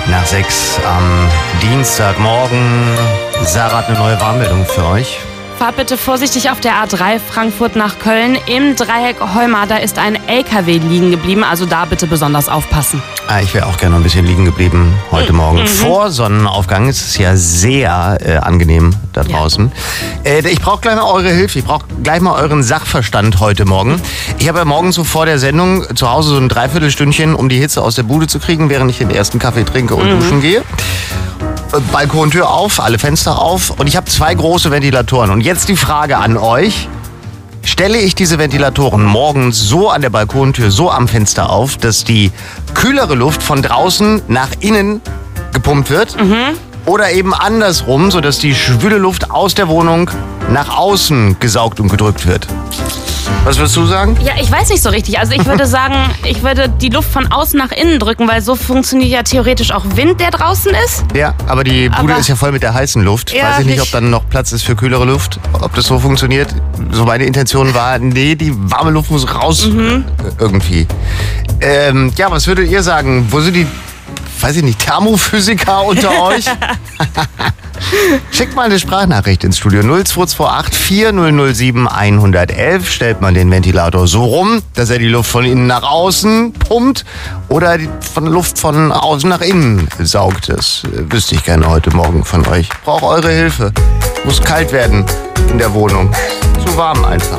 Nach 6 am Dienstagmorgen. Sarah hat eine neue Warnmeldung für euch. Fahrt bitte vorsichtig auf der A3 Frankfurt nach Köln. Im Dreieck Heumar, da ist ein LKW liegen geblieben, also da bitte besonders aufpassen. Ich wäre auch gerne noch ein bisschen liegen geblieben heute Morgen. Vor Sonnenaufgang ist es ja sehr angenehm da draußen. Ja. Ich brauche gleich mal eure Hilfe, ich brauche gleich mal euren Sachverstand heute Morgen. Ich habe ja morgens so vor der Sendung zu Hause so ein Dreiviertelstündchen, um die Hitze aus der Bude zu kriegen, während ich den ersten Kaffee trinke und duschen gehe. Balkontür auf, alle Fenster auf und ich habe 2 große Ventilatoren. Und jetzt die Frage an euch. Stelle ich diese Ventilatoren morgens so an der Balkontür, so am Fenster auf, dass die kühlere Luft von draußen nach innen gepumpt wird? Oder eben andersrum, sodass die schwüle Luft aus der Wohnung nach außen gesaugt und gedrückt wird? Was würdest du sagen? Ja, ich weiß nicht so richtig. Also ich würde sagen, ich würde die Luft von außen nach innen drücken, weil so funktioniert ja theoretisch auch Wind, der draußen ist. Ja, aber die Bude ist ja voll mit der heißen Luft. Ja, weiß ich nicht, ob dann noch Platz ist für kühlere Luft, ob das so funktioniert. So meine Intention war, nee, die warme Luft muss raus irgendwie. Ja, was würdet ihr sagen? Wo sind die, weiß ich nicht, Thermophysiker unter euch? Schickt mal eine Sprachnachricht ins Studio 0228 4007 111. Stellt man den Ventilator so rum, dass er die Luft von innen nach außen pumpt oder die Luft von außen nach innen saugt. Das wüsste ich gerne heute Morgen von euch. Ich brauche eure Hilfe. Muss kalt werden in der Wohnung. Zu warm einfach.